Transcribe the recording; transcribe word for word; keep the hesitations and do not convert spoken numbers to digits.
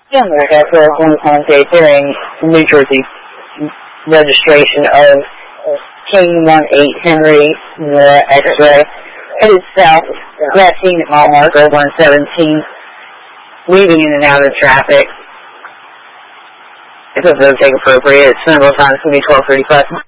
Younger Airfield one twenty-eight during New Jersey registration of King one eight Henry Nora X-ray. It is southwesting at mile marker one seventeen, weaving in and out of traffic. If it doesn't take appropriate, its number time is going to be twelve thirty-five.